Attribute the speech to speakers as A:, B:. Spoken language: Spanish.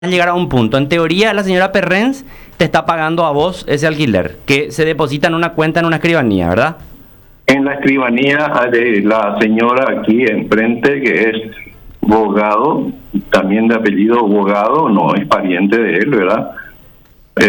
A: llegar a un punto. En teoría, la señora Perrens te está pagando a vos ese alquiler, que se deposita en una cuenta en una escribanía, ¿verdad?
B: En la escribanía de la señora aquí enfrente, que es Bogado, también de apellido Bogado, no es pariente de él, ¿verdad?